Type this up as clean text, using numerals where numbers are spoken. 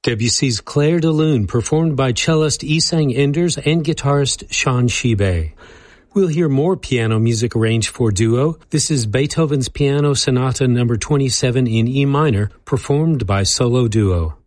Debussy's Clair de Lune, performed by cellist Isang Enders and guitarist Sean Shibe. We'll hear more piano music arranged for duo. This is Beethoven's Piano Sonata number 27 in E minor, performed by solo duo.